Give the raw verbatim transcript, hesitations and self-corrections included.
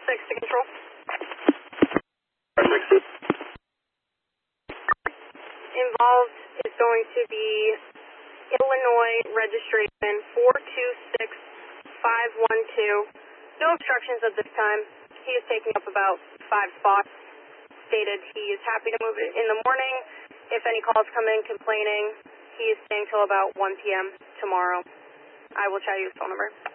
six to control. Involved is going to be Illinois registration four two six five one two. No obstructions at this time. He is taking up about five spots. Stated he is happy to move it in the morning. If any calls come in complaining, he is staying till about one p m tomorrow. I will try to use phone number.